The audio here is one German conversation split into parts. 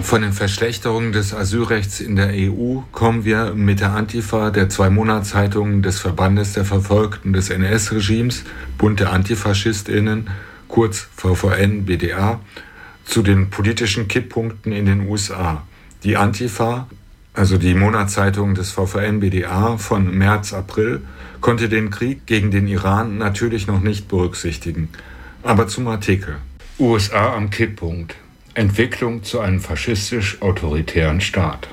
Von den Verschlechterungen des Asylrechts in der EU kommen wir mit der Antifa der 2 Monatszeitungen des Verbandes der Verfolgten des NS-Regimes, Bund der AntifaschistInnen, kurz VVN-BdA, zu den politischen Kipppunkten in den USA. Die Antifa, also die Monatszeitung des VVN-BdA von März-April, konnte den Krieg gegen den Iran natürlich noch nicht berücksichtigen. Aber zum Artikel. USA am Kipppunkt. Entwicklung zu einem faschistisch-autoritären Staat.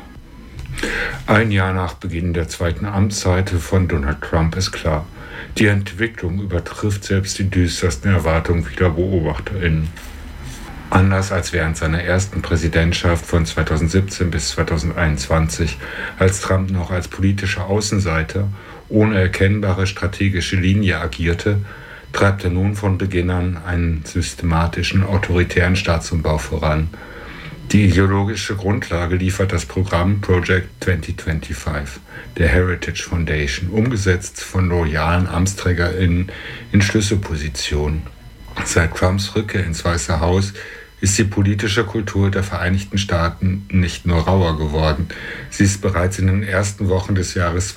Ein Jahr nach Beginn der 2. Amtszeit von Donald Trump ist klar, die Entwicklung übertrifft selbst die düstersten Erwartungen vieler BeobachterInnen. Anders als während seiner ersten Präsidentschaft von 2017 bis 2021, als Trump noch als politischer Außenseiter ohne erkennbare strategische Linie agierte, treibt er nun von Beginn an einen systematischen autoritären Staatsumbau voran. Die ideologische Grundlage liefert das Programm Project 2025 der Heritage Foundation, umgesetzt von loyalen AmtsträgerInnen in Schlüsselpositionen. Seit Trumps Rückkehr ins Weiße Haus ist die politische Kultur der Vereinigten Staaten nicht nur rauer geworden, sie ist bereits in den ersten Wochen des Jahres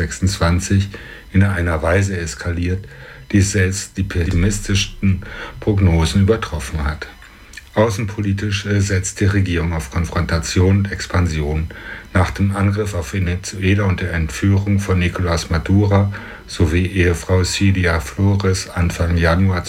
2026 in einer Weise eskaliert, die selbst die pessimistischsten Prognosen übertroffen hat. Außenpolitisch setzt die Regierung auf Konfrontation und Expansion. Nach dem Angriff auf Venezuela und der Entführung von Nicolás Maduro sowie Ehefrau Cilia Flores Anfang Januar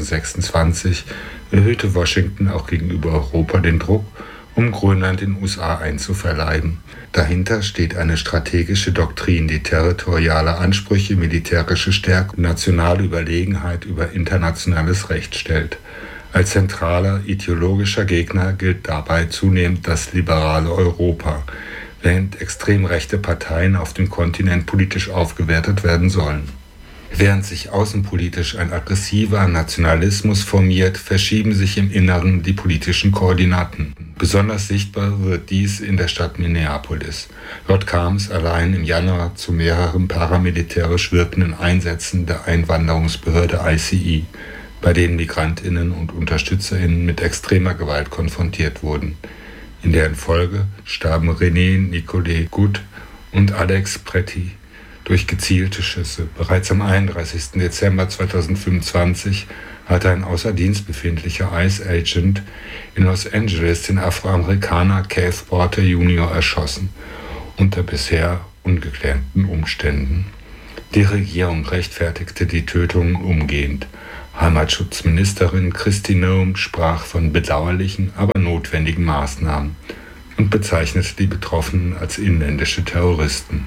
2026 erhöhte Washington auch gegenüber Europa den Druck, um Grönland den USA einzuverleiben. Dahinter steht eine strategische Doktrin, die territoriale Ansprüche, militärische Stärke und nationale Überlegenheit über internationales Recht stellt. Als zentraler ideologischer Gegner gilt dabei zunehmend das liberale Europa, während extrem rechte Parteien auf dem Kontinent politisch aufgewertet werden sollen. Während sich außenpolitisch ein aggressiver Nationalismus formiert, verschieben sich im Inneren die politischen Koordinaten. Besonders sichtbar wird dies in der Stadt Minneapolis. Dort kam es allein im Januar zu mehreren paramilitärisch wirkenden Einsätzen der Einwanderungsbehörde ICE, bei denen MigrantInnen und UnterstützerInnen mit extremer Gewalt konfrontiert wurden. In deren Folge starben René Nicolet Gut und Alex Pretty durch gezielte Schüsse. Bereits am 31. Dezember 2025 hatte ein außer Dienst befindlicher ICE-Agent in Los Angeles den Afroamerikaner Keith Porter Jr. erschossen, unter bisher ungeklärten Umständen. Die Regierung rechtfertigte die Tötungen umgehend. Heimatschutzministerin Kristi Noem sprach von bedauerlichen, aber notwendigen Maßnahmen und bezeichnete die Betroffenen als inländische Terroristen.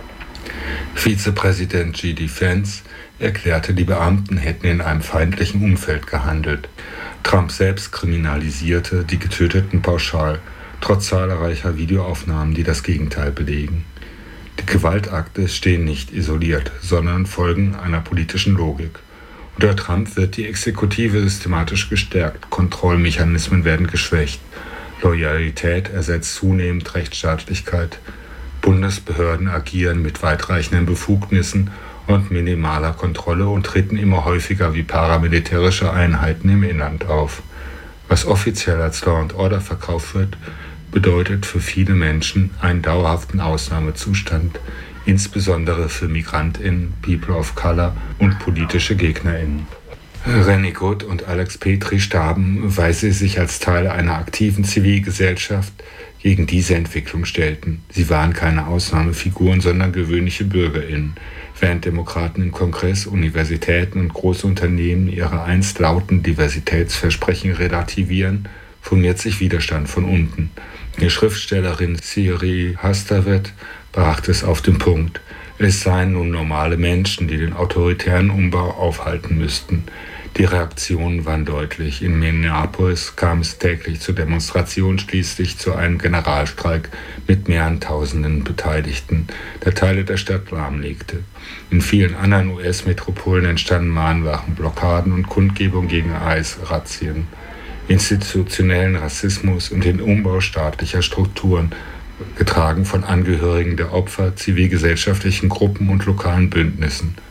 Vizepräsident J.D. Vance erklärte, die Beamten hätten in einem feindlichen Umfeld gehandelt. Trump selbst kriminalisierte die Getöteten pauschal, trotz zahlreicher Videoaufnahmen, die das Gegenteil belegen. Die Gewaltakte stehen nicht isoliert, sondern folgen einer politischen Logik. Unter Trump wird die Exekutive systematisch gestärkt, Kontrollmechanismen werden geschwächt, Loyalität ersetzt zunehmend Rechtsstaatlichkeit, Bundesbehörden agieren mit weitreichenden Befugnissen und minimaler Kontrolle und treten immer häufiger wie paramilitärische Einheiten im Inland auf. Was offiziell als Law and Order verkauft wird, bedeutet für viele Menschen einen dauerhaften Ausnahmezustand, insbesondere für MigrantInnen, People of Color und politische GegnerInnen. René Good und Alex Petri starben, weil sie sich als Teil einer aktiven Zivilgesellschaft gegen diese Entwicklung stellten. Sie waren keine Ausnahmefiguren, sondern gewöhnliche BürgerInnen. Während Demokraten im Kongress, Universitäten und große Unternehmen ihre einst lauten Diversitätsversprechen relativieren, formiert sich Widerstand von unten. Die Schriftstellerin Siri Hastavet brachte es auf den Punkt. Es seien nun normale Menschen, die den autoritären Umbau aufhalten müssten. Die Reaktionen waren deutlich. In Minneapolis kam es täglich zu Demonstrationen, schließlich zu einem Generalstreik mit mehreren Tausenden Beteiligten, der Teile der Stadt lahmlegte. In vielen anderen US-Metropolen entstanden Mahnwachen, Blockaden und Kundgebungen gegen ICE-Razzien. Institutionellen Rassismus und den Umbau staatlicher Strukturen, getragen von Angehörigen der Opfer, zivilgesellschaftlichen Gruppen und lokalen Bündnissen.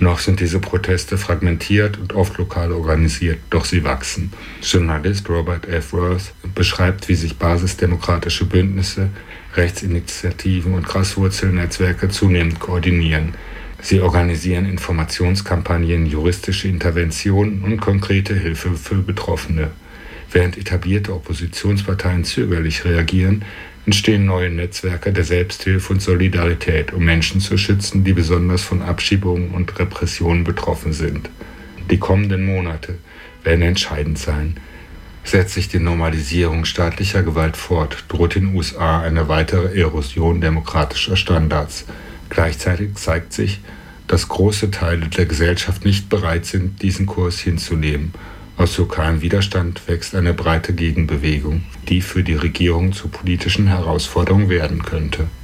Noch sind diese Proteste fragmentiert und oft lokal organisiert, doch sie wachsen. Journalist Robert F. Worth beschreibt, wie sich basisdemokratische Bündnisse, Rechtsinitiativen und Graswurzelnetzwerke zunehmend koordinieren. Sie organisieren Informationskampagnen, juristische Interventionen und konkrete Hilfe für Betroffene. Während etablierte Oppositionsparteien zögerlich reagieren, entstehen neue Netzwerke der Selbsthilfe und Solidarität, um Menschen zu schützen, die besonders von Abschiebungen und Repressionen betroffen sind. Die kommenden Monate werden entscheidend sein. Setzt sich die Normalisierung staatlicher Gewalt fort, droht den USA eine weitere Erosion demokratischer Standards. Gleichzeitig zeigt sich, dass große Teile der Gesellschaft nicht bereit sind, diesen Kurs hinzunehmen. Aus lokalem Widerstand wächst eine breite Gegenbewegung, die für die Regierung zur politischen Herausforderung werden könnte.